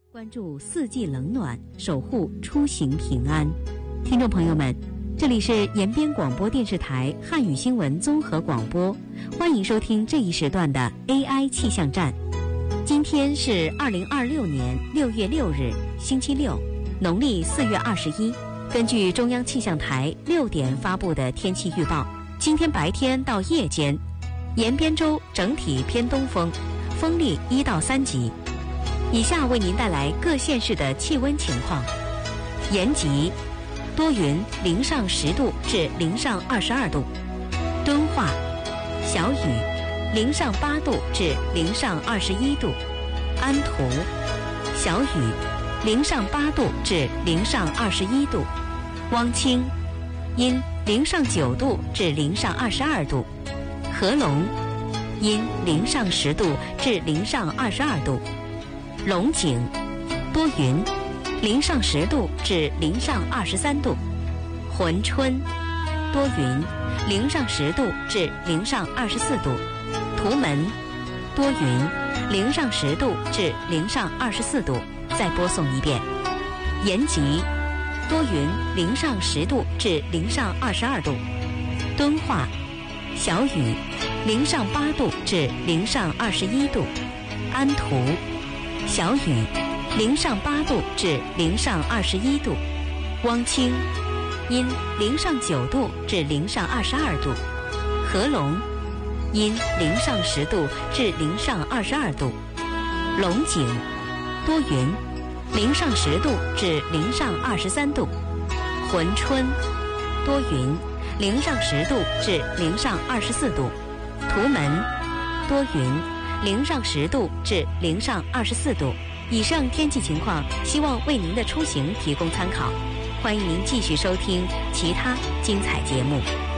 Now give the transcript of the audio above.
关注四季冷暖，守护出行平安。听众朋友们，这里是延边广播电视台汉语新闻综合广播，欢迎收听这一时段的 AI 气象站。今天是2026年6月6日，星期六，农历4月21。根据中央气象台6点发布的天气预报，今天白天到夜间，延边州整体偏东风，风力1到3级。以下为您带来各县市的气温情况。延吉多云，零上10度至零上22度；敦化小雨，零上8度至零上21度；安图小雨，零上8度至零上21度；汪清阴，零上9度至零上22度；合龙阴，零上10度至零上22度；龙井多云，零上10度至零上23度；珲春多云，零上10度至零上24度；图门多云，零上10度至零上24度。再播送一遍：延吉多云，零上10度至零上22度；敦化小雨，零上8度至零上21度；安图小雨，零上8度至零上21度；汪清阴，零上9度至零上22度；合龙阴，零上10度至零上22度；龙井多云，零上10度至零上23度；珲春多云，零上10度至零上24度；图门多云，零上10度至零上24度。以上天气情况，希望为您的出行提供参考。欢迎您继续收听其他精彩节目。